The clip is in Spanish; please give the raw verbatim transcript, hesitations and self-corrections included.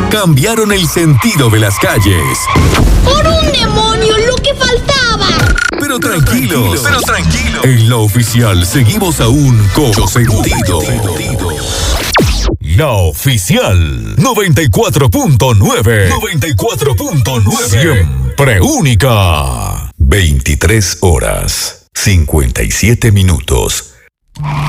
cambiaron el sentido de las calles. ¡Por un demonio, lo que faltaba! Pero tranquilos, pero tranquilos. En la oficial seguimos aún con sentido. La oficial noventa y cuatro punto nueve. noventa y cuatro punto nueve. Siempre única. veintitrés horas, cincuenta y siete minutos.